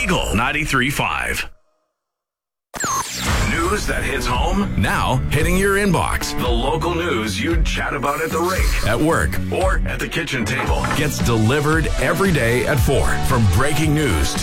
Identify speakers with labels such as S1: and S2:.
S1: Eagle 93.5. News that hits home, now hitting your inbox. The local news you'd chat about at the rink, at work, or at the kitchen table gets delivered every day at 4. From breaking news